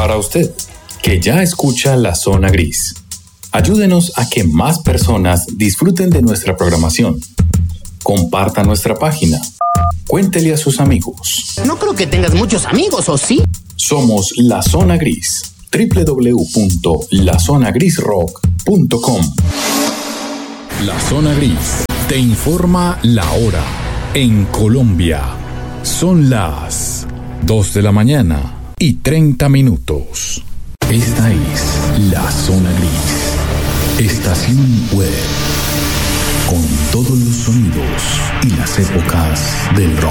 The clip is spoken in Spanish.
Para usted, que ya escucha La Zona Gris, ayúdenos a que más personas disfruten de nuestra programación. Comparta nuestra página. Cuéntele a sus amigos. No creo que tengas muchos amigos, ¿o sí? Somos La Zona Gris. www.lazonagrisrock.com. La Zona Gris te informa la hora. En Colombia son las 2 de la mañana y 30 minutos. Esta es La Zona Gris, estación web, con todos los sonidos y las épocas del rock.